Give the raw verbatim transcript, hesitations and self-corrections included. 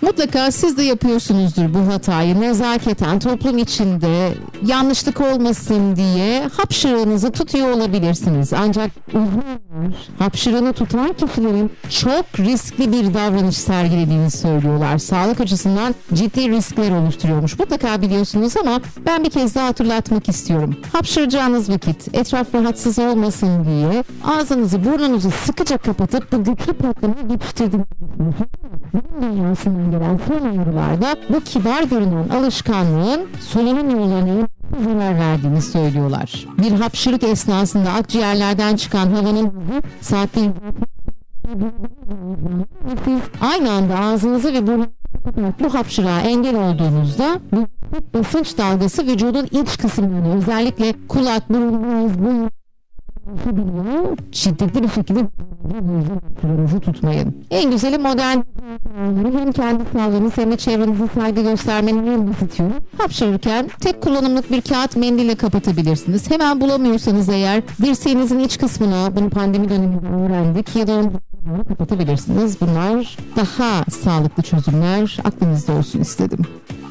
Mutlaka siz de yapıyorsunuzdur bu hatayı. Nezaketen toplum içinde yanlışlık olmasın diye hapşırığınızı tutuyor olabilirsiniz. Ancak uzmanlar hapşırığını tutan kişilerin çok riskli bir davranış sergilediğini söylüyorlar. Sağlık açısından ciddi riskler oluşturuyormuş. Mutlaka biliyorsunuz ama ben bir kez daha hatırlatmak istiyorum. Hapşıracağınız vakit etraf rahatsız olmasın diye ağzınızı burnunuzu sıkıca kapatıp bu güçlü patlamayı geçiştirdiğinizi bilim dünyasından gelen son uyarılarda bu kibar görünen alışkanlığın solunum yollarına zarar verdiğini söylüyorlar. Bir hapşırık esnasında akciğerlerden çıkan havanın saatte siz aynı anda ağzınızı ve burnunuzu kapatarak bu hapşırığa engel olduğunuzda bu basınç dalgası vücudun iç kısımlarını özellikle kulak, burun, boğaz, şiddetli bir şekilde hapşırığınızı tutmayın. En güzeli modern hem kendi sağlığınız hem de çevrenize saygı göstermenin en basit yolu. Hapşırırken tek kullanımlık bir kağıt mendille kapatabilirsiniz. Hemen bulamıyorsanız eğer dirseğinizin iç kısmına, bunu pandemi döneminde öğrendik, ya da onu kapatabilirsiniz. Bunlar daha sağlıklı çözümler, aklınızda olsun istedim.